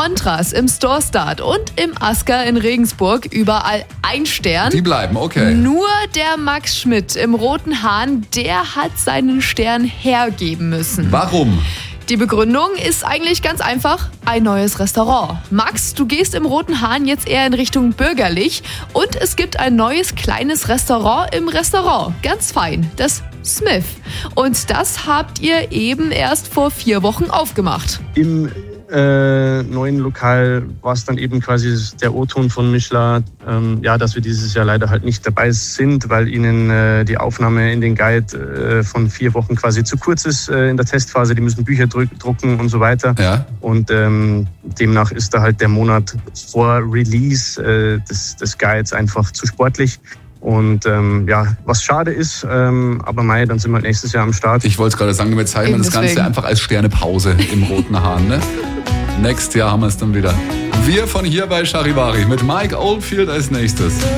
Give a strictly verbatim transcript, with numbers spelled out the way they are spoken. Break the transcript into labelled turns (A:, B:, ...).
A: Ontras im Storstad und im Asker in Regensburg überall ein Stern.
B: Die bleiben, okay.
A: Nur der Max Schmidt im Roten Hahn, der hat seinen Stern hergeben müssen.
B: Warum?
A: Die Begründung ist eigentlich ganz einfach: ein neues Restaurant. Max, du gehst im Roten Hahn jetzt eher in Richtung bürgerlich und es gibt ein neues kleines Restaurant im Restaurant. Ganz fein, das Smith. Und das habt ihr eben erst vor vier Wochen aufgemacht.
C: Im äh, neuen Lokal war es dann eben quasi der O-Ton von Michelin, ähm, ja, dass wir dieses Jahr leider halt nicht dabei sind, weil ihnen äh, die Aufnahme in den Guide äh, von vier Wochen quasi zu kurz ist äh, in der Testphase. Die müssen Bücher drück, drucken und so weiter.
B: Ja.
C: Und ähm, demnach ist da halt der Monat vor Release äh, des, des Guides einfach zu sportlich. Und ähm, ja, was schade ist, ähm, aber Mai, dann sind wir nächstes Jahr am Start.
B: Ich wollte es gerade sagen, damit zeigen wir das Ganze einfach als Sternepause im Roten Hahn. Ne? Nächstes Jahr haben wir es dann wieder. Wir von hier bei Charivari mit Mike Oldfield als nächstes.